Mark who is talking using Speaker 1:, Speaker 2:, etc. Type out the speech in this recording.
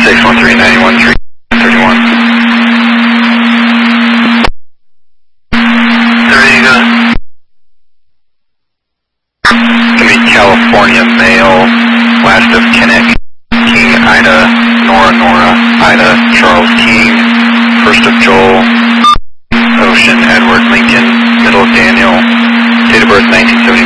Speaker 1: 613-913-31. There you go. It's going to be California male, last of Kinnick, King Ida, Nora, Ida, Charles King, first of Joel, Ocean, Edward, Lincoln, middle of Daniel, date of birth 1979.